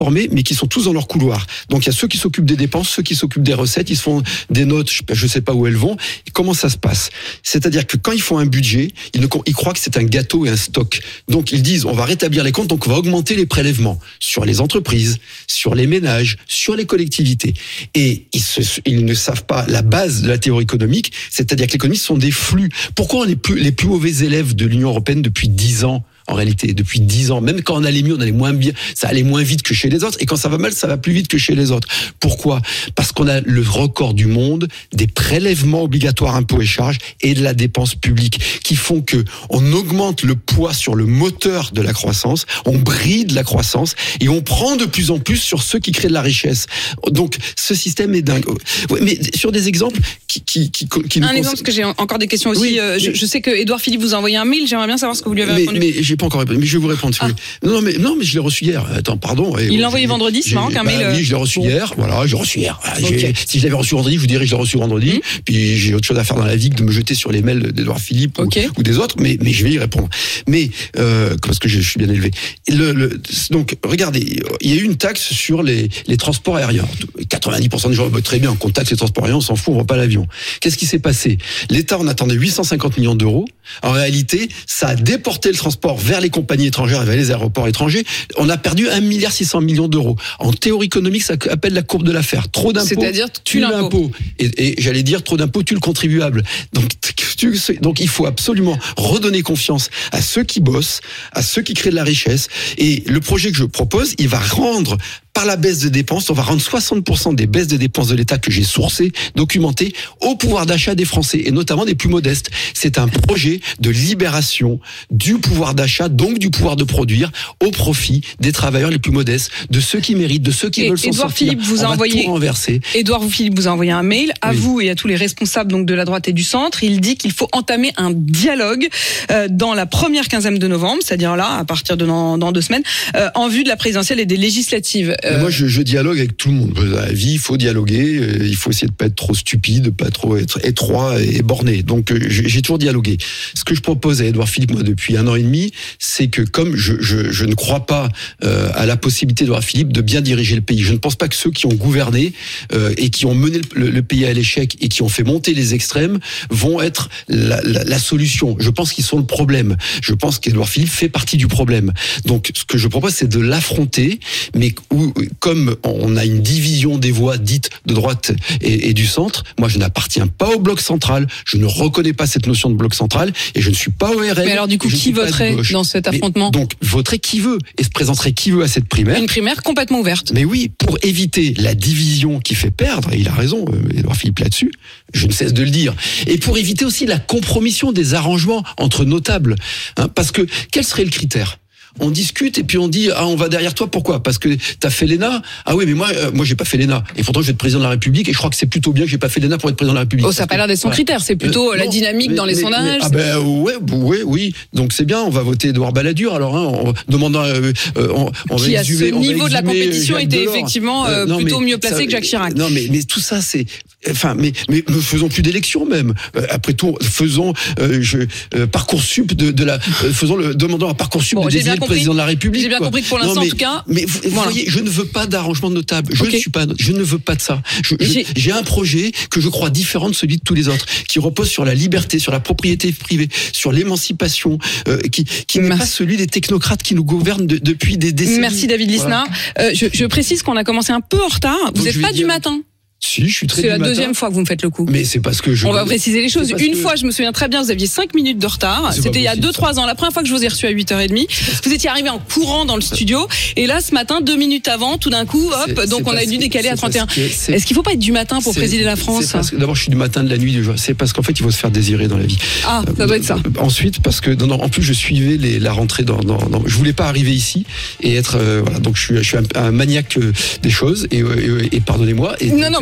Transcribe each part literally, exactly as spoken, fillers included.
formés, mais qui sont tous dans leur couloir. Donc il y a ceux qui s'occupent des dépenses, ceux qui s'occupent des recettes, ils se font des notes, je ne sais pas où elles vont. Et comment ça se passe ? C'est-à-dire que quand ils font un budget, ils, ne, ils croient que c'est un gâteau et un stock. Donc ils disent, on va rétablir les comptes, donc on va augmenter les prélèvements sur les entreprises, sur les ménages, sur les collectivités. Et ils, se, ils ne savent pas la base de la théorie économique, c'est-à-dire que l'économie, ce sont des flux. Pourquoi on est plus, les plus mauvais élèves de l'Union européenne depuis dix ans ? En réalité, depuis dix ans, même quand on allait mieux, on allait moins bien, ça allait moins vite que chez les autres, et quand ça va mal, ça va plus vite que chez les autres. Pourquoi ? Parce qu'on a le record du monde des prélèvements obligatoires, impôts et charges, et de la dépense publique, qui font que on augmente le poids sur le moteur de la croissance, on bride la croissance, et on prend de plus en plus sur ceux qui créent de la richesse. Donc, ce système est dingue. Ouais, mais sur des exemples qui, qui, qui, qui nous un exemple, parce que j'ai encore des questions aussi. Oui, euh, je, mais... je sais que Édouard Philippe vous a envoyé un mail. J'aimerais bien savoir ce que vous lui avez mais, répondu. Mais j'ai pas encore répondu. Mais je vais vous répondre. Ah. Non, mais non, mais je l'ai reçu hier. Attends, pardon. Il l'a envoyé vendredi, c'est marrant qu'un bah, mail. Oui, je l'ai reçu bon. hier. Voilà, j'ai reçu hier. Okay. Si je l'avais reçu vendredi, je vous dirais que je l'ai reçu vendredi. Mmh. Puis j'ai autre chose à faire dans la vie que de me jeter sur les mails d'Édouard Philippe okay. ou, ou des autres. Mais mais je vais y répondre. Mais euh, parce que je, je suis bien élevé. Le, le, donc regardez, il y a eu une taxe sur les les transports aériens. quatre-vingt-dix pour cent des gens bah, très bien. Qu'on taxe les transports aériens, on s'en fout, on voit pas l'avion. Qu'est-ce qui s'est passé ? L'État en attendait huit cent cinquante millions d'euros. En réalité, ça a déporté le transport vers les compagnies étrangères et vers les aéroports étrangers. On a perdu un milliard six cents millions d'euros. En théorie économique, ça appelle la courbe de l'affaire. Trop d'impôts, c'est-à-dire tue l'impôt. l'impôt. Et, et j'allais dire trop d'impôts tue le contribuable. Donc, tu, donc il faut absolument redonner confiance à ceux qui bossent, à ceux qui créent de la richesse. Et le projet que je propose, il va rendre par la baisse de dépenses, on va rendre soixante pour cent des baisses de dépenses de l'État que j'ai sourcées, documentées, au pouvoir d'achat des Français, et notamment des plus modestes. C'est un projet de libération du pouvoir d'achat, donc du pouvoir de produire, au profit des travailleurs les plus modestes, de ceux qui méritent, de ceux qui et veulent s'en sortir. Philippe vous a on envoyé, va tout renverser. Édouard Philippe vous a envoyé un mail à oui. vous et à tous les responsables donc de la droite et du centre. Il dit qu'il faut entamer un dialogue euh, dans la première quinzaine de novembre, c'est-à-dire là, à partir de dans, dans deux semaines, euh, en vue de la présidentielle et des législatives. Euh... Moi, je, je dialogue avec tout le monde. Dans la vie, il faut dialoguer. Il faut essayer de pas être trop stupide, pas trop être étroit et borné. Donc, j'ai toujours dialogué. Ce que je propose à Édouard Philippe, moi, depuis un an et demi, c'est que comme je, je, je ne crois pas euh, à la possibilité d'Édouard Philippe de bien diriger le pays, je ne pense pas que ceux qui ont gouverné euh, et qui ont mené le, le pays à l'échec et qui ont fait monter les extrêmes vont être la, la, la solution. Je pense qu'ils sont le problème. Je pense qu'Édouard Philippe fait partie du problème. Donc, ce que je propose, c'est de l'affronter, mais où, comme on a une division des voix dites de droite et, et du centre, moi je n'appartiens pas au bloc central, je ne reconnais pas cette notion de bloc central et je ne suis pas au R N. Mais alors du coup, qui voterait dans cet affrontement ? Mais, donc, voterait qui veut et se présenterait qui veut à cette primaire. Une primaire complètement ouverte. Mais oui, pour éviter la division qui fait perdre, et il a raison, Édouard Philippe là-dessus, je ne cesse de le dire, et pour éviter aussi la compromission des arrangements entre notables. Hein, parce que, quel serait le critère ? On discute et puis on dit ah on va derrière toi, pourquoi ? Parce que t'as fait l'E N A. Ah oui mais moi euh, moi j'ai pas fait l'E N A et pourtant je vais être président de la République et je crois que c'est plutôt bien que j'ai pas fait l'E N A pour être président de la République. Oh ça a pas l'air d'être son critère, c'est plutôt euh, la dynamique mais, dans les mais, sondages. Mais, ah ben ouais ouais oui donc c'est bien, on va voter Édouard Balladur alors hein, en demandant euh, on, on qui va à exhumer, ce niveau de la compétition Jacques était Delors. effectivement euh, non, plutôt mieux placé ça, que Jacques Chirac. Non mais mais tout ça c'est enfin mais mais ne faisons plus d'élections même. Euh, après tout faisons euh, je euh, Parcoursup de de la euh, faisons le demandant à Parcoursup bon, de désigner le président de la République. J'ai bien quoi. compris que pour l'instant, non, mais, en tout cas. Mais vous, voilà. vous voyez, je ne veux pas d'arrangement de notable. Je okay. ne suis pas, je ne veux pas de ça. Je, j'ai... j'ai un projet que je crois différent de celui de tous les autres, qui repose sur la liberté, sur la propriété privée, sur l'émancipation, euh, qui, qui n'est pas celui des technocrates qui nous gouvernent de, depuis des décennies. Merci David Lisnard. Voilà. Euh, je, je précise qu'on a commencé un peu en retard. Vous n'êtes pas dire... du matin. Si, je suis très C'est la matin. deuxième fois que vous me faites le coup. Mais c'est parce que je. On va préciser les choses. Une que... fois, je me souviens très bien, vous aviez cinq minutes de retard. C'est C'était il y a deux trois ans. La première fois que je vous ai reçu à huit heures trente. Vous étiez arrivé en courant dans le studio. Et là, ce matin, deux minutes avant, tout d'un coup, hop, c'est, donc c'est on a dû décaler à trente et un. Est-ce qu'il faut pas être du matin pour présider la France? C'est parce que, d'abord, je suis du matin, de la nuit, du jour. C'est parce qu'en fait, il faut se faire désirer dans la vie. Ah, ça doit être ça. Ensuite, parce que, non, non, en plus, je suivais les, la rentrée dans, dans, dans, je voulais pas arriver ici et être, euh, voilà. Donc, je suis, je suis un, un maniaque des choses et, et, et pardonnez-moi. Et non, non, mais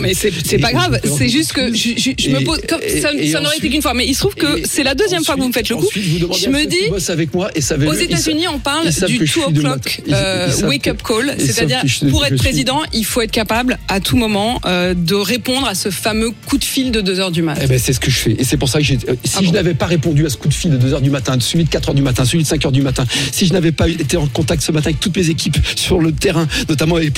mais c'est, c'est pas grave. C'est juste que je, je, je me pose. Comme, et, ça, et ça n'aurait été qu'une fois, mais il se trouve que c'est la deuxième ensuite, fois que vous me faites le coup. Je me dis, avec moi et ça aux États-Unis, on parle du two o'clock euh, wake-up call, c'est-à-dire pour être président, il faut être capable à tout moment euh, de répondre à ce fameux coup de fil de deux heures du matin. Eh ben c'est ce que je fais, et c'est pour ça que j'ai, si ah bon. je n'avais pas répondu à ce coup de fil de deux heures du matin, celui de quatre heures du matin, celui de cinq heures du matin, si je n'avais pas été en contact ce matin avec toutes mes équipes sur le terrain, notamment avec